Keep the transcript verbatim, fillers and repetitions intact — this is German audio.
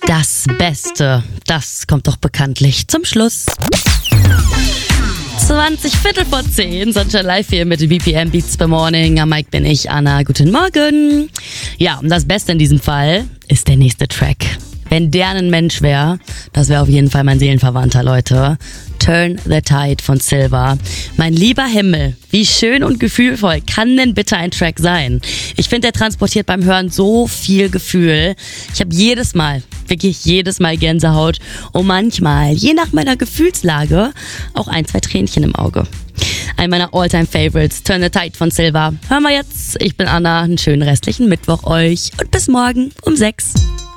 Das Beste, das kommt doch bekanntlich zum Schluss. zwanzig Viertel vor zehn, Sunshine Live hier mit B P M Beats per Morning. Am Mic bin ich, Anna. Guten Morgen. Ja, und das Beste in diesem Fall ist der nächste Track. Wenn der ein Mensch wäre, das wäre auf jeden Fall mein Seelenverwandter, Leute. Turn the Tide von Silva. Mein lieber Himmel, wie schön und gefühlvoll kann denn bitte ein Track sein? Ich finde, der transportiert beim Hören so viel Gefühl. Ich habe jedes Mal, wirklich jedes Mal Gänsehaut und manchmal, je nach meiner Gefühlslage, auch ein, zwei Tränchen im Auge. Ein meiner All-Time-Favorites, Turn the Tide von Silva. Hören wir jetzt. Ich bin Anna, einen schönen restlichen Mittwoch euch und bis morgen um sechs.